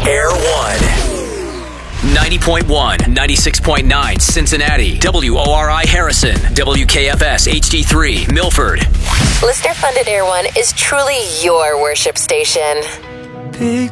Air One. 90.1, 96.9 Cincinnati, WORI Harrison, WKFS HD3 Milford. Listener-funded Air One is truly your worship station. Pick